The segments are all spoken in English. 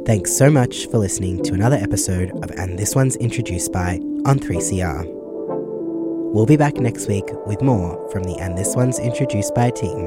Thanks so much for listening to another episode of And This One's Introduced By on 3CR. We'll be back next week with more from the And This One's Introduced By team.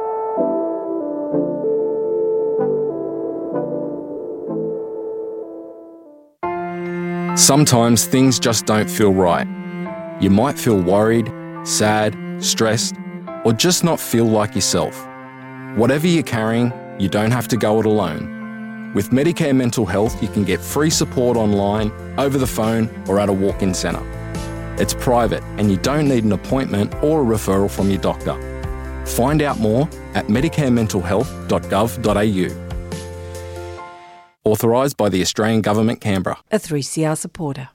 Sometimes things just don't feel right. You might feel worried, sad, stressed, or just not feel like yourself. Whatever you're carrying, you don't have to go it alone. With Medicare Mental Health, you can get free support online, over the phone, or at a walk-in centre. It's private and you don't need an appointment or a referral from your doctor. Find out more at medicarementalhealth.gov.au. Authorised by the Australian Government, Canberra. A 3CR supporter.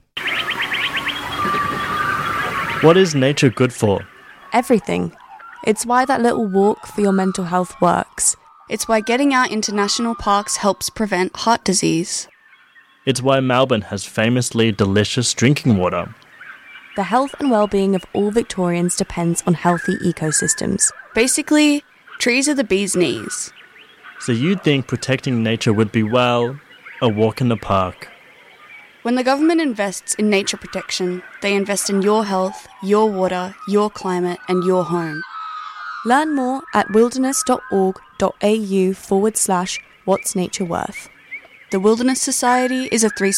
What is nature good for? Everything. It's why that little walk for your mental health works. It's why getting out into national parks helps prevent heart disease. It's why Melbourne has famously delicious drinking water. The health and well-being of all Victorians depends on healthy ecosystems. Basically, trees are the bee's knees. So you'd think protecting nature would be, well, a walk in the park. When the government invests in nature protection, they invest in your health, your water, your climate and your home. Learn more at wilderness.org.au/what's nature worth. The Wilderness Society is a 3CR